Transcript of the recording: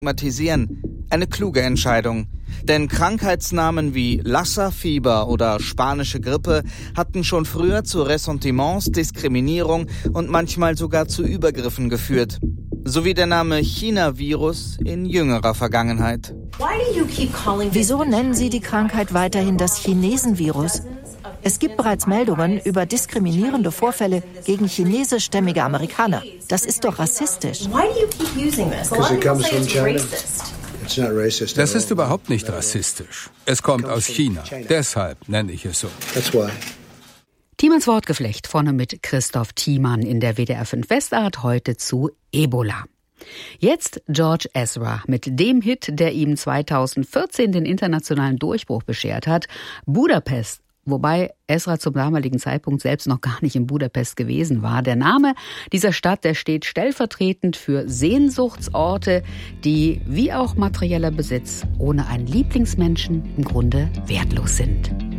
stigmatisieren. Eine kluge Entscheidung. Denn Krankheitsnamen wie Lassa-Fieber oder spanische Grippe hatten schon früher zu Ressentiments, Diskriminierung und manchmal sogar zu Übergriffen geführt. Sowie der Name China-Virus in jüngerer Vergangenheit. Wieso nennen Sie die Krankheit weiterhin das Chinesen-Virus? Es gibt bereits Meldungen über diskriminierende Vorfälle gegen chinesischstämmige Amerikaner. Das ist doch rassistisch. Das ist überhaupt nicht rassistisch. Es kommt aus China. Deshalb nenne ich es so. Thiemens Wortgeflecht vorne mit Christoph Thiemann in der WDR 5 Westart heute zu Ebola. Jetzt George Ezra mit dem Hit, der ihm 2014 den internationalen Durchbruch beschert hat, Budapest. Wobei Ezra zum damaligen Zeitpunkt selbst noch gar nicht in Budapest gewesen war. Der Name dieser Stadt, der steht stellvertretend für Sehnsuchtsorte, die wie auch materieller Besitz ohne einen Lieblingsmenschen im Grunde wertlos sind.